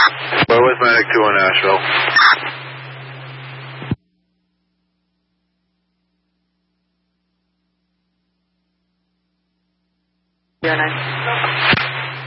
Where was Medic 2 in Asheville? Zero 9.